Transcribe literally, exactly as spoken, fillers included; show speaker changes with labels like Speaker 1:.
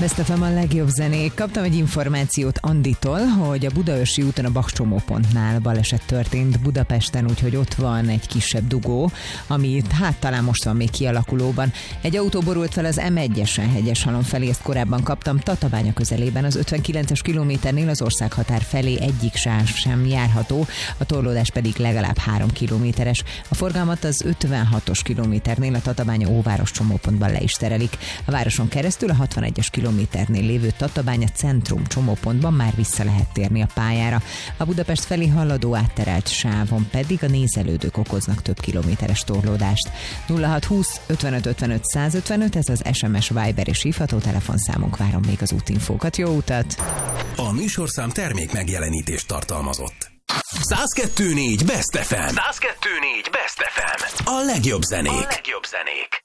Speaker 1: Vesztefem a legjobb zenék. Kaptam egy információt Anditól, hogy a Budaörsi úton a Bach csomópontnál baleset történt Budapesten, úgyhogy ott van egy kisebb dugó, ami hát talán most van még kialakulóban. Egy autó borult fel az em egyesen Hegyeshalom felé, ezt korábban kaptam, Tatabánya közelében, az ötvenkilences kilométernél az országhatár felé egyik sáv sem járható, a torlódás pedig legalább három kilométeres. A forgalmat az ötvenhatos kilométernél a Tatabánya Óváros csomópontban le is terelik. A városon keresztül a hatvanegyes kilométernél lévő Tatabánya Centrum csomópontban már vissza lehet térni a pályára. A Budapest felé haladó átterelt sávon pedig a nézelődők okoznak több kilométeres torlódást. nulla hat húsz ötvenöt ötvenöt százötvenöt, ez az es em es, Viber és hívható telefonszámunk, várom még az útinfókat. Jó utat!
Speaker 2: A műsorszám termék megjelenítést tartalmazott. száz kettő négy Best ef em. száz kettő négy Best ef em. A legjobb zenék. A legjobb zenék.